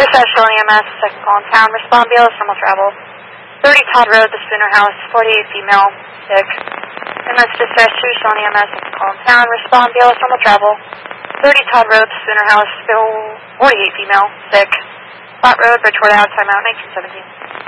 Dispatch Showing EMS, second call in town. Respond BLS normal travel. 30 Todd Road, the Spooner House, 48 female, sick. EMS Dispatch 2, Showing EMS, second call in town. Respond BLS normal travel. 30 Todd Road, the Spooner House, 48 female, sick. Flat Road, Bridgewater House, timeout 1917.